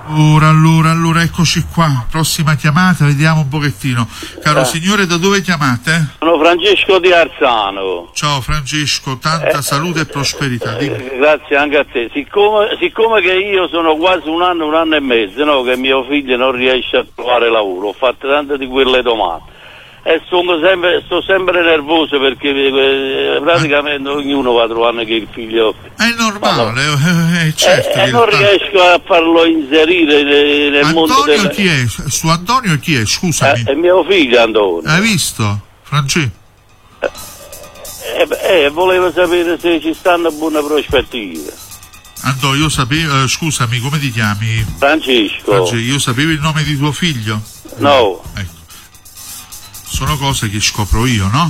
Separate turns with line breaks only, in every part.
Allora, eccoci qua. Prossima chiamata, vediamo un pochettino. Caro signore, da dove chiamate?
Sono Francesco di Arzano.
Ciao Francesco, tanta salute e prosperità.
Grazie anche a te. Siccome che io sono quasi un anno e mezzo, no, che mio figlio non riesce a trovare lavoro, ho fatto tante di quelle domande. E sto sempre nervoso perché praticamente ognuno va trovando che il figlio...
È normale, certo.
E non riesco a farlo inserire nel mondo
Antonio chi è? Su Antonio chi è? Scusami.
È mio figlio Antonio.
Hai visto, Francesco?
Volevo sapere se ci stanno buone prospettive.
Antonio, io sapevo, scusami, come ti chiami?
Francesco,
io sapevo il nome di tuo figlio?
No.
Ecco. Sono cose che scopro io, no?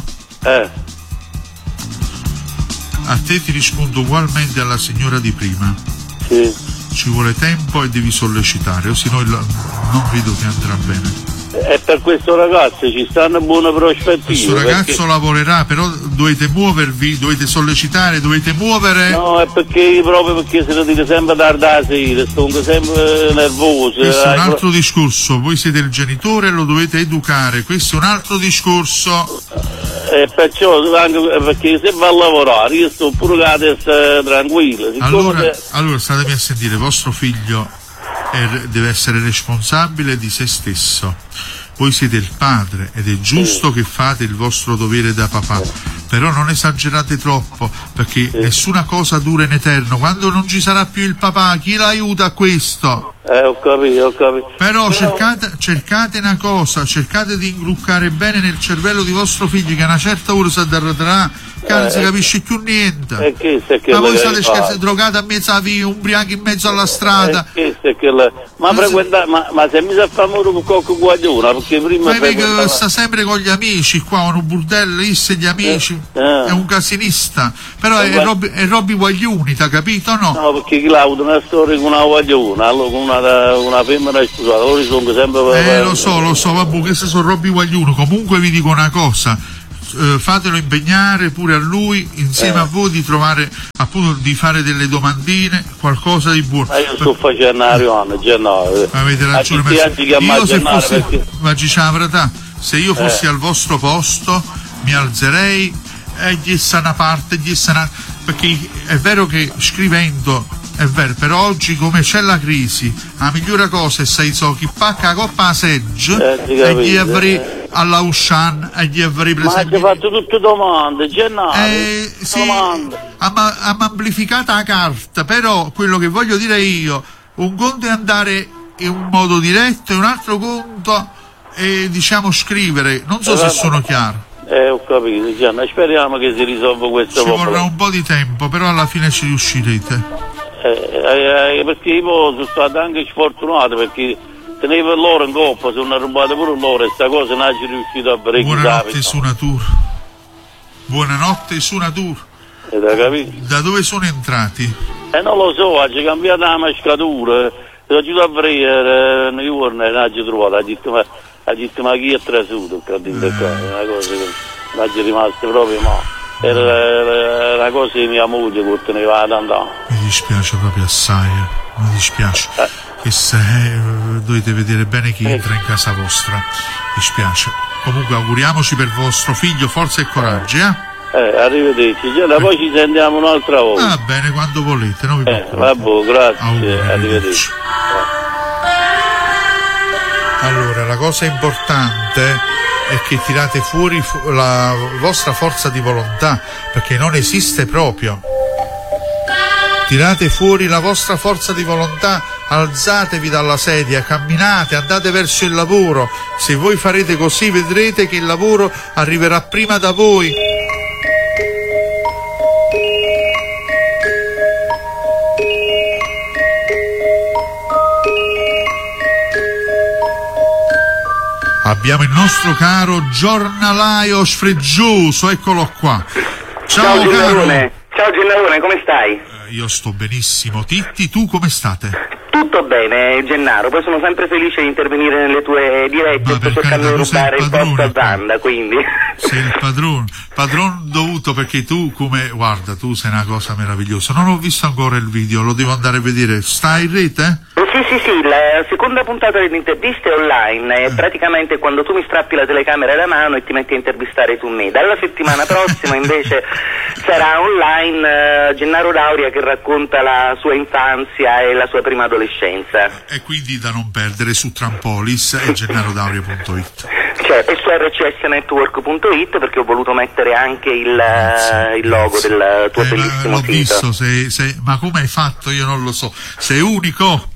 A te ti rispondo ugualmente alla signora di prima.
Sì.
Ci vuole tempo e devi sollecitare, o se no non vedo che andrà bene.
E per questo ragazzo ci stanno buone prospettive.
Questo ragazzo lavorerà, però dovete muovervi, dovete sollecitare, dovete muovere.
No, è perché se lo dico sempre tardi la sera, sto sempre nervoso.
Questo è un altro discorso, voi siete il genitore e lo dovete educare, questo è un altro discorso.
E perciò anche perché se va a lavorare io sto pure la testa tranquilla.
Allora statemi a sentire, vostro figlio deve essere responsabile di se stesso. Voi siete il padre ed è giusto che fate il vostro dovere da papà, però non esagerate troppo, perché nessuna cosa dura in eterno. Quando non ci sarà più il papà, chi l'aiuta a questo?
Ho capito.
Però cercate una cosa, cercate di ingruccare bene nel cervello di vostro figlio che a una certa ora si arretrà, che non si capisce più niente. Ma voi state scherzando, drogati a mezzo a via, ubriachi in mezzo alla strada.
Ma se mi sa famore con qualche guaglione, perché prima...
Ma sta sempre con gli amici qua, un burdello, gli amici, è un casinista, però è Robby Guaglioni, t'ha capito, no?
No, perché Claudio una storia con una guaglione, allora con una femmina sposata, loro sono sempre...
Lo so, vabbè, questi sono Robby Guaglione. Comunque vi dico una cosa, fatelo impegnare pure a lui insieme a voi di trovare, appunto, di fare delle domandine, qualcosa di buono.
Ma io sto facendo Ariano, già no.
Avete ragione, se io fossi al vostro posto mi alzerei e gli sta una parte, perché è vero che scrivendo è vero, però oggi come c'è la crisi, la migliore cosa è sai chi pacca la coppa a Segge e gli avrei alla Ushan e gli avrei preso.
Ma hai fatto tutte domande,
sì, ha amplificata la carta, però quello che voglio dire io, un conto è andare in un modo diretto e un altro conto è scrivere, non so se sono chiaro.
Ho capito, Gianna, speriamo che si risolva questo problema.
Ci vorrà un po' di tempo, però alla fine ci riuscirete.
Perché io sono stato anche sfortunato, perché tenevo loro in coppa, sono rubato pure loro e sta cosa non ci riuscito a fare.
Buonanotte Sunatur. Buonanotte Sunatur. Da dove sono entrati?
Non lo so, ha cambiato la mascatura, l'ho aiutato a vedere nei giorni e non ci trovato, ha detto ma chi è trasuto, una cosa che non ci rimasto proprio male. Era una cosa di mia moglie che teneva ad andare.
Mi dispiace proprio assai, mi dispiace. Che dovete vedere bene chi entra in casa vostra. Mi dispiace. Comunque auguriamoci per vostro figlio forza e coraggio,
arrivederci. Poi ci sentiamo un'altra volta.
Va bene, quando volete, non vi preoccupate.
Vabbè, grazie. Arrivederci.
Allora, la cosa importante è che tirate fuori la vostra forza di volontà, perché non esiste proprio. Tirate fuori la vostra forza di volontà, alzatevi dalla sedia, camminate, andate verso il lavoro. Se voi farete così vedrete che il lavoro arriverà prima da voi. Abbiamo il nostro caro giornalaio sfreggioso, eccolo qua. Ciao caro.
Ciao Gennarone, come stai?
Io sto benissimo. Titti, tu come state?
Tutto bene, Gennaro, poi sono sempre felice di intervenire nelle tue dirette, sto cercando di rubare il posto a Wanda, quindi...
Sei il padrone dovuto, perché tu guarda, tu sei una cosa meravigliosa. Non ho visto ancora il video, lo devo andare a vedere. Sta in rete?
Sì, la seconda puntata dell'intervista è online, praticamente quando tu mi strappi la telecamera da mano e ti metti a intervistare tu me. Dalla settimana prossima invece sarà online Gennaro Dauria che racconta la sua infanzia e la sua prima adolescenza.
E quindi da non perdere su Trampolis e gennarodauria.it.
Cioè, e su rcsnetwork.it, perché ho voluto mettere anche il logo del tuo bellissimo sito.
L'ho visto, ma come hai fatto? Io non lo so. Sei unico?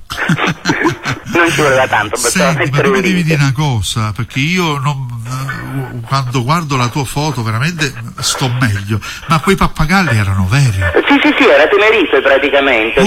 Non ci voleva tanto.
Senti, ma tu mi devi dire una cosa, perché io quando guardo la tua foto veramente sto meglio, ma quei pappagalli erano veri?
Sì, era Tenerife praticamente.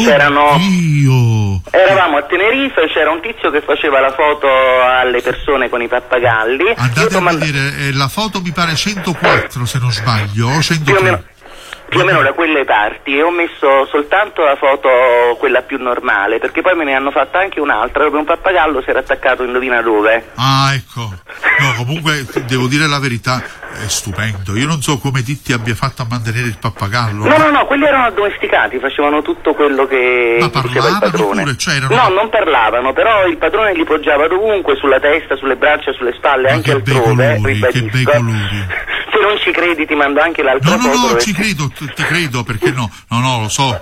Eravamo a Tenerife, c'era un tizio che faceva la foto alle persone con i pappagalli.
Andate a vedere, la foto mi pare 104 se non sbaglio, o 103.
Più o meno da quelle parti, e ho messo soltanto la foto quella più normale, perché poi me ne hanno fatta anche un'altra dove un pappagallo si era attaccato indovina dove.
Ah, ecco. No, comunque devo dire la verità, è stupendo. Io non so come ti abbia fatto a mantenere il pappagallo.
No, quelli erano addomesticati, facevano tutto quello che diceva il padrone.
Pure, cioè
No, non parlavano, però il padrone li poggiava dovunque, sulla testa, sulle braccia, sulle spalle, anche altrove, ribadisco.
Che bei colori.
Se non ci credi ti mando anche l'altra foto.
No, ci credo, ti credo, perché no, lo so,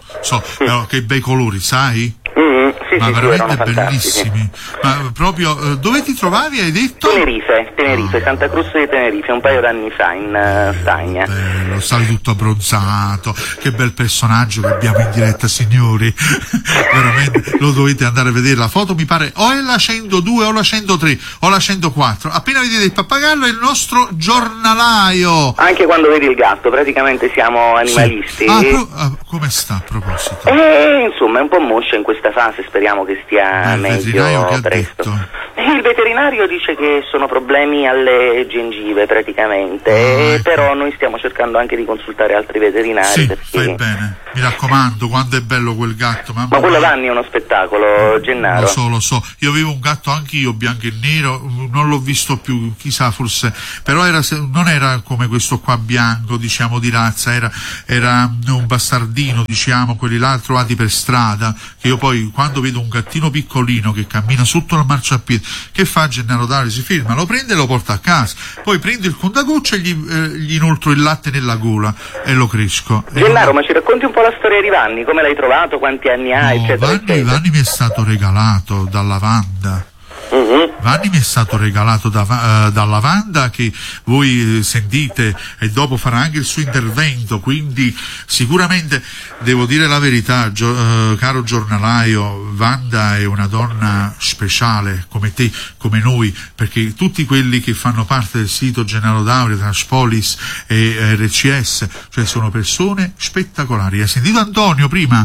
che bei colori, sai?
Sì,
ma
sì,
veramente bellissimi. Ma proprio dove ti trovavi, hai detto?
Tenerife, Santa Cruz di Tenerife, un paio d'anni fa in Stagna.
Bello, stai tutto abbronzato, che bel personaggio che abbiamo in diretta, signori. Veramente lo dovete andare a vedere. La foto mi pare o è la 102 o la 103 o la 104. Appena vedete il pappagallo è il nostro giornalaio.
Anche quando vedi il gatto, praticamente siamo animalisti.
Sì. Come sta a proposito?
Insomma è un po' moscia in questa fase, speriamo che stia meglio presto. Il veterinario dice che sono problemi alle gengive praticamente,
ecco.
Però noi stiamo cercando anche di consultare altri veterinari.
Sì,
perché...
fai bene, mi raccomando, quanto è bello quel gatto.
Ma quello Vanni è uno spettacolo, Gennaro.
Lo so, io avevo un gatto anch'io, bianco e nero, non l'ho visto più, chissà, forse, però non era come questo qua bianco, diciamo, di razza, era un bastardino, diciamo, quelli là trovati per strada, che io poi quando vedo un gattino piccolino che cammina sotto il marciapiede, che fa Gennaro Dauria? Si ferma, lo prende e lo porta a casa, poi prendo il contagocce e gli inoltro il latte nella gola e lo cresco.
Gennaro, ma ci racconti un po' la storia di Vanni, come l'hai trovato, quanti anni ha, eccetera, eccetera.
Vanni mi è stato regalato dalla Wanda. Vanni mi è stato regalato dalla Wanda, che voi sentite, e dopo farà anche il suo intervento, quindi sicuramente devo dire la verità, caro giornalaio, Wanda è una donna speciale come te, come noi, perché tutti quelli che fanno parte del sito Gennaro Dauria, Transpolis e RCS, cioè sono persone spettacolari. Hai sentito Antonio prima?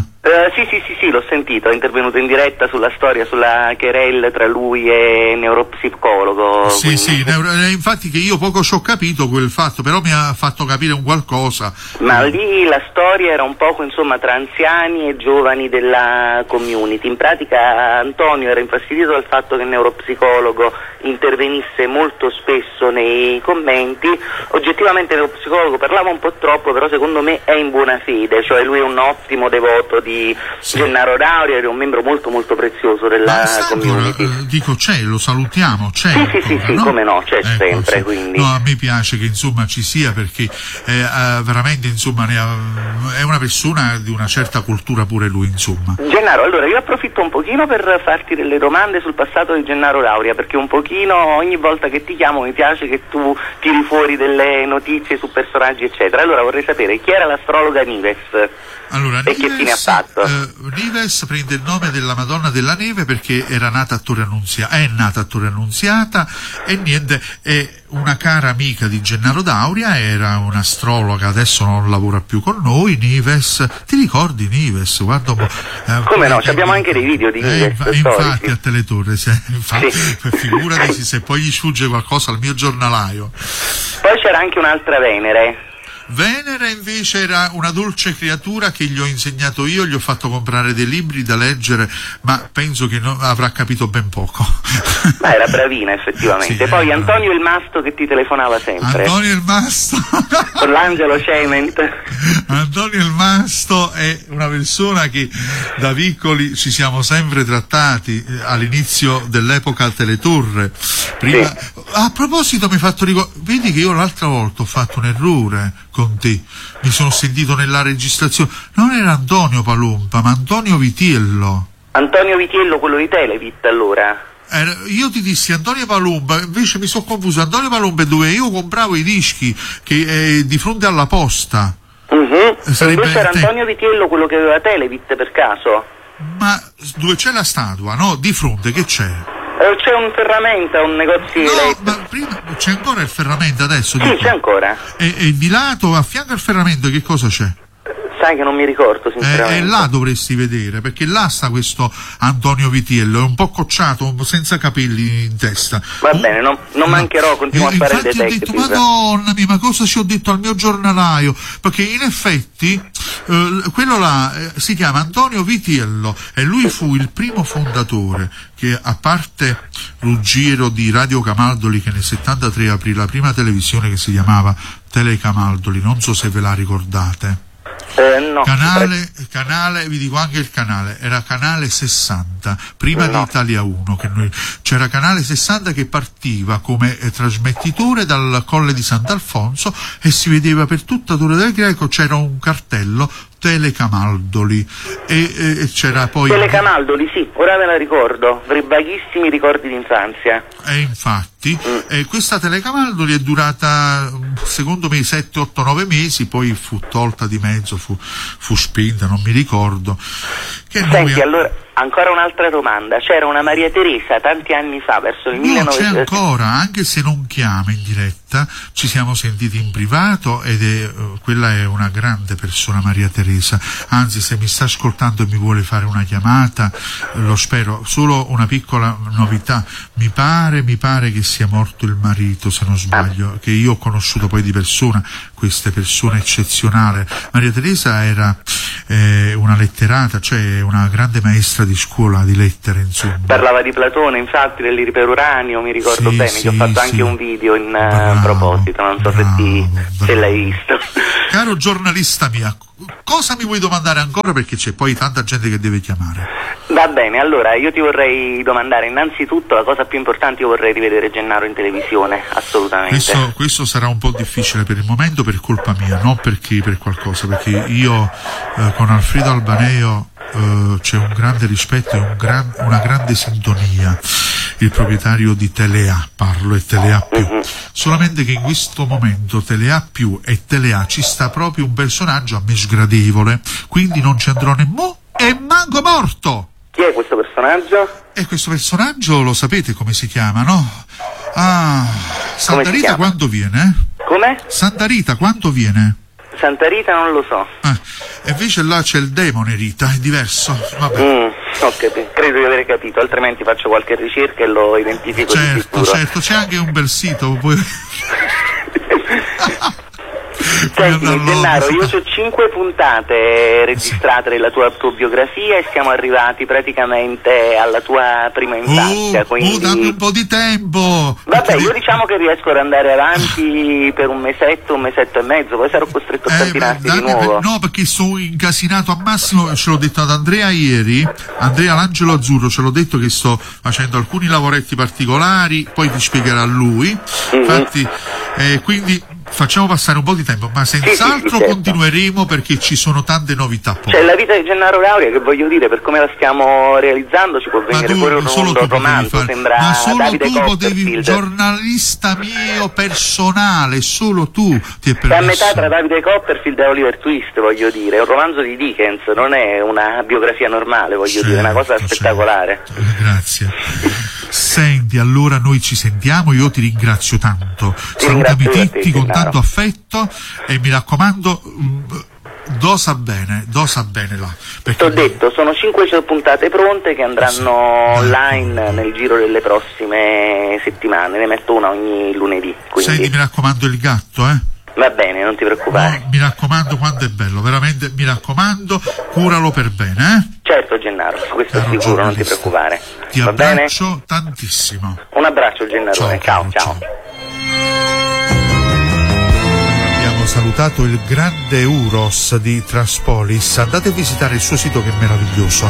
Sì, l'ho sentito, è intervenuto in diretta sulla storia, sulla querelle tra lui e neuropsicologo.
Sì, infatti che io poco ci ho capito quel fatto, però mi ha fatto capire un qualcosa.
Ma lì la storia era un poco, insomma, tra anziani e giovani della community. In pratica Antonio era infastidito dal fatto che il neuropsicologo intervenisse molto spesso nei commenti. Oggettivamente il neuropsicologo parlava un po' troppo, però secondo me è in buona fede, cioè lui è un ottimo devoto di Gennaro Dauria, è un membro molto molto prezioso della community.
Lo salutiamo, c'è.
Sì,
no?
Come no, c'è sempre,
sì.
quindi.
No, a me piace che insomma ci sia, perché veramente insomma è una persona di una certa cultura pure lui, insomma.
Gennaro, allora io approfitto un pochino per farti delle domande sul passato di Gennaro Dauria, perché un pochino ogni volta che ti chiamo mi piace che tu tiri fuori delle notizie su personaggi eccetera. Allora vorrei sapere chi era l'astrologa Nives.
Allora,
e che fine ha fatto?
Nives prende il nome della Madonna della Neve perché è nata a Torre Annunziata e niente, è una cara amica di Gennaro Dauria, era un'astrologa, adesso non lavora più con noi. Nives, ti ricordi Nives? Guarda un po',
come no, abbiamo anche dei video di Nives
infatti a Teletorre, infatti, sì. Figurati se poi gli sfugge qualcosa al mio giornalaio.
Poi c'era anche un'altra Venere.
Venera invece era una dolce creatura che gli ho insegnato io, gli ho fatto comprare dei libri da leggere, ma penso che avrà capito ben poco.
Ma era bravina effettivamente.
Sì,
poi Antonio il Masto che ti telefonava sempre.
Antonio il Masto
con l'Angelo Cement.
Antonio il Masto è una persona che da piccoli ci siamo sempre trattati, all'inizio dell'epoca Teletorre. Prima,
sì.
A proposito mi hai fatto ricordare, vedi che io l'altra volta ho fatto un errore con te, mi sono sentito nella registrazione, non era Antonio Palumba ma Antonio Vitiello.
Antonio Vitiello, quello di Televit, allora?
Io ti dissi Antonio Palumba, invece mi sono confuso. Antonio Palumba è dove io compravo i dischi, che è di fronte alla posta.
Invece era Antonio Vitiello quello che aveva Televit, per caso?
Ma dove c'è la statua, no? Di fronte che c'è?
C'è un ferramenta, un negozio
No, ma prima c'è ancora il ferramenta adesso?
Sì,
dico.
c'è ancora.
E di lato, a fianco al ferramenta, che cosa c'è?
Sai che non mi ricordo sinceramente.
E là dovresti vedere, perché là sta questo Antonio Vitiello, è un po' cocciato, senza capelli in testa.
Va bene, non mancherò, continuo a fare il detective.
Infatti ho detto, madonna mia, ma cosa ci ho detto al mio giornalaio? Perché in effetti quello là si chiama Antonio Vitiello e lui fu il primo fondatore che, a parte Ruggiero di Radio Camaldoli, che nel 73 aprì la prima televisione che si chiamava Telecamaldoli, non so se ve la ricordate.
No.
Canale, vi dico anche il canale, era canale 60, prima di Italia 1, c'era canale 60 che partiva come trasmettitore dal Colle di Sant'Alfonso e si vedeva per tutta Torre del Greco, c'era un cartello Telecamaldoli e c'era poi
Telecamaldoli, sì, ora me la ricordo, avrei vaghissimi ricordi d'infanzia.
E infatti questa Telecamaldoli è durata secondo me 7, 8, 9 mesi, poi fu tolta di mezzo, fu spenta, non mi ricordo.
Senti, allora ancora un'altra domanda, c'era una Maria Teresa tanti anni fa, verso il 1900.
C'è ancora, anche se non chiama in diretta, ci siamo sentiti in privato ed quella è una grande persona, Maria Teresa, anzi se mi sta ascoltando e mi vuole fare una chiamata, lo spero. Solo una piccola novità, mi pare che sia morto il marito, se non sbaglio, che io ho conosciuto poi di persona, queste persone eccezionali. Maria Teresa era una letterata, cioè una grande maestra di scuola di lettere, insomma.
Parlava di Platone, infatti, dell'Iriperuráneo, mi ricordo bene, che ho fatto anche un video in proposito, non so se l'hai visto.
Caro giornalista mia, cosa mi vuoi domandare ancora, perché c'è poi tanta gente che deve chiamare?
Va bene, allora io ti vorrei domandare innanzitutto la cosa più importante, io vorrei rivedere Gennaro in televisione, assolutamente.
Questo sarà un po' difficile per il momento per colpa mia, non perché per qualcosa, perché io con Alfredo Albaneo c'è un grande rispetto e una grande sintonia. Il proprietario di Telea, parlo, e Telea più. Solamente che in questo momento Telea più e Telea ci sta proprio un personaggio a me sgradevole, quindi non ci andrò nemmeno e manco morto.
Chi è questo personaggio?
E questo personaggio lo sapete come si chiama, no? Santa Rita quando viene?
Come?
Santa Rita quando viene?
Santa Rita non lo so.
E invece là c'è il demone Rita, è diverso. Vabbè.
Ok, credo di aver capito, altrimenti faccio qualche ricerca e lo identifico di sicuro.
Certo, c'è anche un bel sito.
Senti, Gennaro, io ho 5 puntate registrate della tua autobiografia e siamo arrivati praticamente alla tua prima infanzia, quindi...
dammi un po' di tempo!
Vabbè, io diciamo che riesco ad andare avanti per un mesetto e mezzo, poi sarò costretto a cantinarti di nuovo.
No, perché sono incasinato a massimo, ce l'ho detto ad Andrea ieri, Andrea l'Angelo Azzurro, ce l'ho detto che sto facendo alcuni lavoretti particolari, poi ti spiegherà lui, infatti, quindi... Facciamo passare un po' di tempo, ma senz'altro certo. Continueremo perché ci sono tante novità. Poi.
C'è la vita di Gennaro Lauria che voglio dire, per come la stiamo realizzando ci può venire pure un romanzo, sembra
ma solo
Davide
tu potevi, giornalista mio personale, solo tu ti è permesso.
È a metà tra Davide Copperfield e Oliver Twist, voglio dire, è un romanzo di Dickens, non è una biografia normale, voglio dire, è una cosa spettacolare.
Grazie. Senti, allora noi ci sentiamo, io ti ringrazio tanto. Salutami tutti con tanto affetto e mi raccomando, dosa bene là.
T'ho detto, sono 5 puntate pronte che andranno online nel giro delle prossime settimane, ne metto una ogni lunedì. Quindi.
Senti, mi raccomando il gatto,
Va bene, non ti preoccupare.
No, mi raccomando, quanto è bello, veramente mi raccomando, curalo per bene,
Certo Gennaro, questo è
Caro
sicuro, non ti
giornalista.
preoccupare.
Ti
Va bene?
abbraccio tantissimo.
Un abbraccio Gennarone, ciao.
Abbiamo salutato il grande Uros di Traspolis, andate a visitare il suo sito che è meraviglioso.